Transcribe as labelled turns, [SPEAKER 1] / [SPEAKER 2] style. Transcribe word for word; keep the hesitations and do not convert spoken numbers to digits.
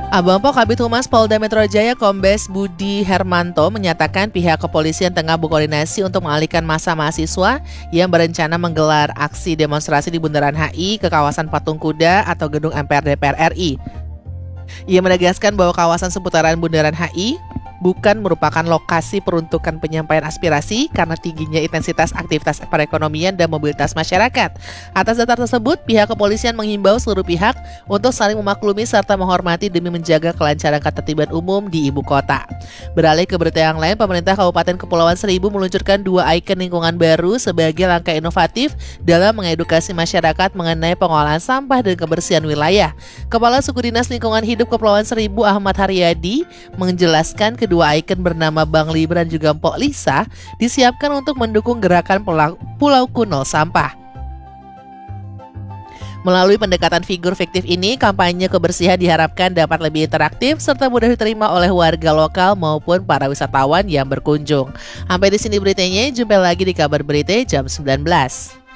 [SPEAKER 1] Abang Po Kabid Humas Polda Metro Jaya Kombes Budi Hermanto menyatakan pihak kepolisian tengah berkoordinasi untuk mengalihkan massa mahasiswa yang berencana menggelar aksi demonstrasi di Bundaran H I ke kawasan Patung Kuda atau gedung M P R D P R R I. Ia menegaskan bahwa kawasan seputaran Bundaran H I bukan merupakan lokasi peruntukan penyampaian aspirasi karena tingginya intensitas aktivitas perekonomian dan mobilitas masyarakat. Atas dasar tersebut, pihak kepolisian menghimbau seluruh pihak untuk saling memaklumi serta menghormati demi menjaga kelancaran ketertiban umum di ibu kota. Beralih ke berita yang lain, pemerintah Kabupaten Kepulauan Seribu meluncurkan dua ikon lingkungan baru sebagai langkah inovatif dalam mengedukasi masyarakat mengenai pengolahan sampah dan kebersihan wilayah. Kepala Suku Dinas Lingkungan Hidup Kepulauan Seribu Ahmad Haryadi menjelaskan ke Kedua ikon bernama Bang Libran juga Mpok Lisa disiapkan untuk mendukung gerakan Pulau, Pulau Kuno Sampah. Melalui pendekatan figur fiktif ini, kampanye kebersihan diharapkan dapat lebih interaktif serta mudah diterima oleh warga lokal maupun para wisatawan yang berkunjung. Sampai di sini beritanya, jumpa lagi di kabar berita jam sembilan belas.